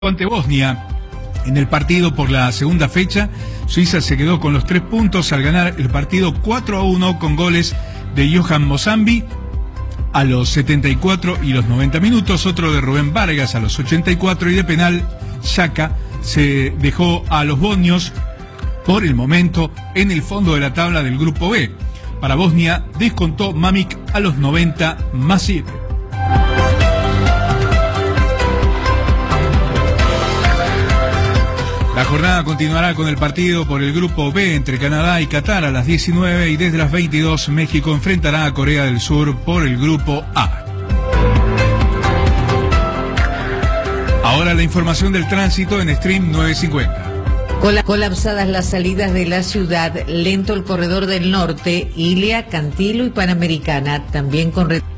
Ante Bosnia. En el partido por la segunda fecha, Suiza se quedó con los 3 puntos al ganar el partido 4-1 con goles de Johan Mozambi a los 74 y los 90 minutos, otro de Rubén Vargas a los 84 y de penal, Xhaka se dejó a los bosnios por el momento en el fondo de la tabla del grupo B. Para Bosnia descontó Mamić a los 90 más 7. La jornada continuará con el partido por el grupo B entre Canadá y Qatar a las 19 y desde las 22 México enfrentará a Corea del Sur por el grupo A. Ahora la información del tránsito en Stream 950. Colapsadas las salidas de la ciudad, lento el corredor del norte, Ilia, Cantilo y Panamericana, también con